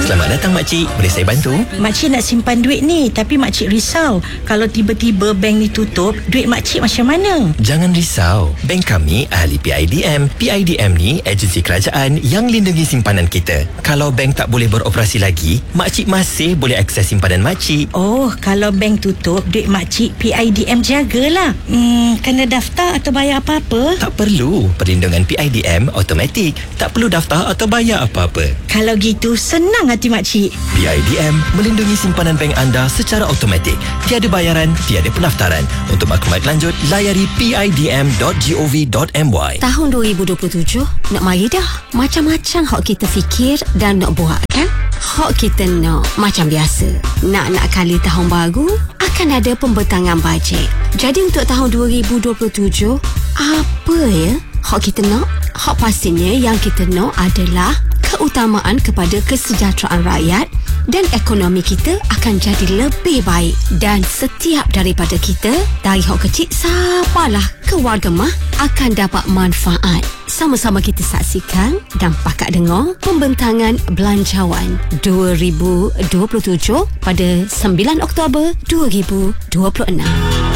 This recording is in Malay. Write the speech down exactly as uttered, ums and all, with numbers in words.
Selamat datang makcik, boleh saya bantu? Makcik nak simpan duit ni, tapi makcik risau kalau tiba-tiba bank ni tutup, duit makcik macam mana? Jangan risau, bank kami ahli P I D M. P I D M ni agensi kerajaan yang lindungi simpanan kita. Kalau bank tak boleh beroperasi lagi, makcik masih boleh akses simpanan makcik. Oh, kalau bank tutup, duit makcik P I D M jagalah. Hmm, kena daftar atau bayar apa-apa? Tak perlu, perlindungan P I D M automatik. Tak perlu daftar atau bayar apa-apa. Kalau gitu, senang hati makcik. P I D M melindungi simpanan bank anda secara automatik. Tiada bayaran, tiada pendaftaran. Untuk maklumat lanjut, layari p i d m dot gov dot m y. Tahun dua ribu dua puluh tujuh nak mari dah. Macam-macam hak kita fikir dan nak buat kan? Hak kita nak macam biasa. Nak-nak kali tahun baru akan ada pembentangan bajet. Jadi untuk tahun dua ribu dua puluh tujuh, apa ya hak kita nak? Hak pastinya yang kita nak adalah keutamaan kepada kesejahteraan rakyat dan ekonomi kita akan jadi lebih baik. Dan setiap daripada kita, dari hak kecil sampailah ke warga mah, akan dapat manfaat. Sama-sama kita saksikan dan pakak dengar pembentangan belanjawan dua ribu dua puluh tujuh pada sembilan Oktober dua ribu dua puluh enam.